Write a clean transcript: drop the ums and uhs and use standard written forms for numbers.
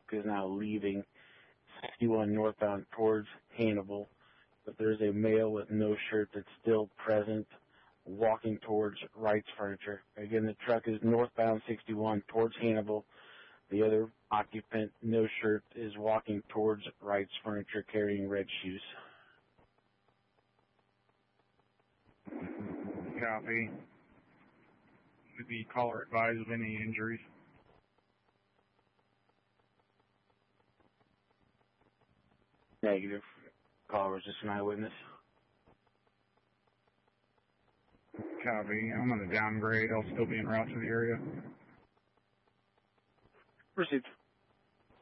is now leaving 61 northbound towards Hannibal, but there's a male with no shirt that's still present, walking towards Wright's Furniture. Again, the truck is northbound 61 towards Hannibal. The other occupant, no shirt, is walking towards Wright's Furniture carrying red shoes. Copy. Should the caller advised of any injuries? Negative. Caller was just an eyewitness. Copy. I'm going to downgrade. I'll still be en route to the area. Received.